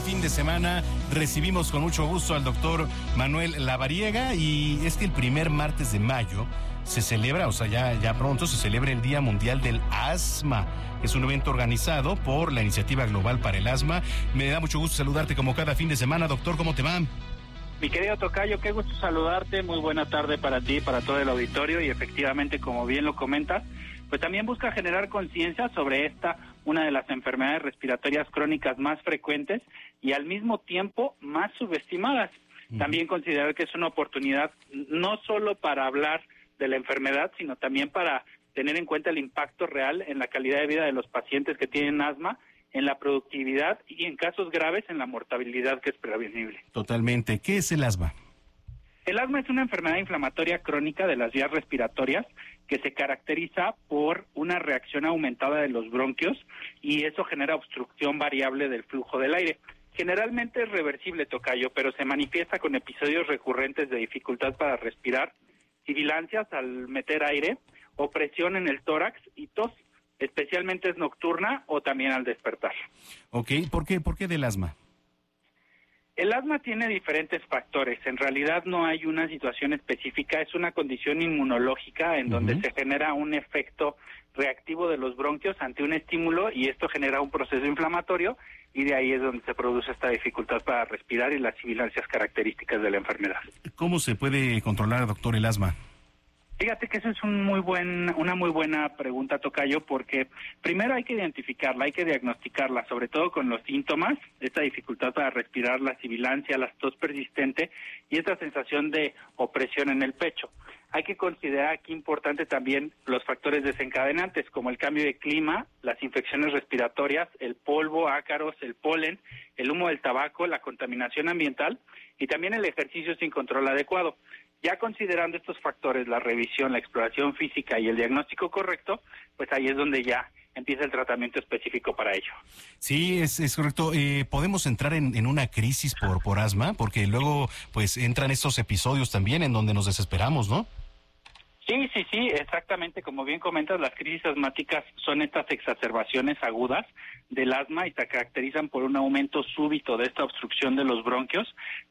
fin de semana recibimos con mucho gusto al doctor Manuel Lavariega, y es que el primer martes de mayo se celebra, o sea, ya pronto se celebra el Día Mundial del Asma. Es un evento organizado por la Iniciativa Global para el Asma. Me da mucho gusto saludarte como cada fin de semana. Doctor, ¿cómo te va? Mi querido tocayo, qué gusto saludarte, muy buena tarde para ti, para todo el auditorio, y efectivamente, como bien lo comentas, pues también busca generar conciencia sobre una de las enfermedades respiratorias crónicas más frecuentes y al mismo tiempo más subestimadas. También considerar que es una oportunidad no solo para hablar de la enfermedad, sino también para tener en cuenta el impacto real en la calidad de vida de los pacientes que tienen asma, en la productividad y en casos graves en la mortalidad, que es prevenible. Totalmente. ¿Qué es el asma? El asma es una enfermedad inflamatoria crónica de las vías respiratorias que se caracteriza por una reacción aumentada de los bronquios, y eso genera obstrucción variable del flujo del aire. Generalmente es reversible, tocayo, pero se manifiesta con episodios recurrentes de dificultad para respirar, sibilancias al meter aire, opresión en el tórax y tos. Especialmente es nocturna o también al despertar. Ok, ¿por qué del asma? El asma tiene diferentes factores. En realidad no hay una situación específica, es una condición inmunológica en donde se genera un efecto reactivo de los bronquios ante un estímulo, y esto genera un proceso inflamatorio, y de ahí es donde se produce esta dificultad para respirar y las sibilancias características de la enfermedad. ¿Cómo se puede controlar, doctor, el asma? Fíjate que esa es una muy buena pregunta, tocayo, porque primero hay que identificarla, hay que diagnosticarla, sobre todo con los síntomas, esta dificultad para respirar, la sibilancia, la tos persistente y esta sensación de opresión en el pecho. Hay que considerar aquí importante también los factores desencadenantes, como el cambio de clima, las infecciones respiratorias, el polvo, ácaros, el polen, el humo del tabaco, la contaminación ambiental y también el ejercicio sin control adecuado. Ya considerando estos factores, la revisión, la exploración física y el diagnóstico correcto, pues ahí es donde ya empieza el tratamiento específico para ello. Sí, es correcto. ¿Podemos entrar en una crisis por asma? Porque luego pues entran estos episodios también en donde nos desesperamos, ¿no? Sí, exactamente. Como bien comentas, las crisis asmáticas son estas exacerbaciones agudas del asma y se caracterizan por un aumento súbito de esta obstrucción de los bronquios,